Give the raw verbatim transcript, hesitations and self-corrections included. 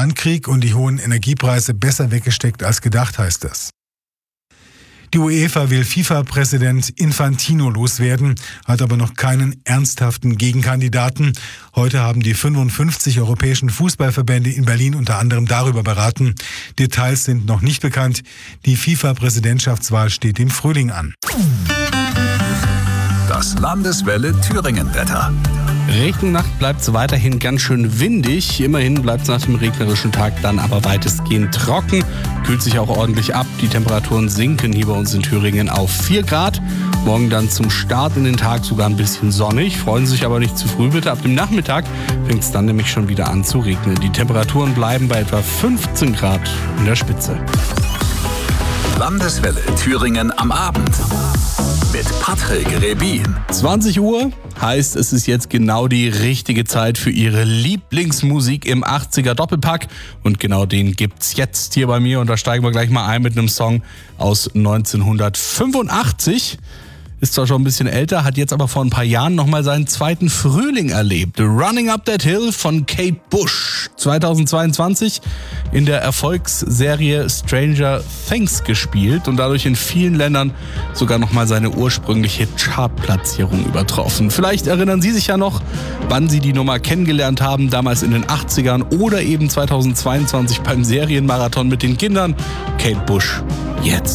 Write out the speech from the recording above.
Iran-Krieg und die hohen Energiepreise besser weggesteckt als gedacht, heißt es. Die UEFA will FIFA-Präsident Infantino loswerden, hat aber noch keinen ernsthaften Gegenkandidaten. Heute haben die fünfundfünfzig europäischen Fußballverbände in Berlin unter anderem darüber beraten. Details sind noch nicht bekannt. Die FIFA-Präsidentschaftswahl steht im Frühling an. Das Landeswelle Thüringen-Wetter. Regennacht bleibt es weiterhin ganz schön windig. Immerhin bleibt es nach dem regnerischen Tag dann aber weitestgehend trocken. Kühlt sich auch ordentlich ab. Die Temperaturen sinken hier bei uns in Thüringen auf vier Grad. Morgen dann zum Start in den Tag sogar ein bisschen sonnig. Freuen Sie sich aber nicht zu früh bitte. Ab dem Nachmittag fängt es dann nämlich schon wieder an zu regnen. Die Temperaturen bleiben bei etwa fünfzehn Grad in der Spitze. Landeswelle Thüringen am Abend mit Patrick Rebin. zwanzig Uhr heißt, es ist jetzt genau die richtige Zeit für Ihre Lieblingsmusik im achtziger Doppelpack. Und genau den gibt's jetzt hier bei mir. Und da steigen wir gleich mal ein mit einem Song aus neunzehnhundertfünfundachtzig. Ist zwar schon ein bisschen älter, hat jetzt aber vor ein paar Jahren nochmal seinen zweiten Frühling erlebt. Running Up That Hill von Kate Bush. zweitausendzweiundzwanzig in der Erfolgsserie Stranger Things gespielt und dadurch in vielen Ländern sogar nochmal seine ursprüngliche Chartplatzierung übertroffen. Vielleicht erinnern Sie sich ja noch, wann Sie die Nummer kennengelernt haben, damals in den achtzigern oder eben zweitausendzweiundzwanzig beim Serienmarathon mit den Kindern. Kate Bush, jetzt.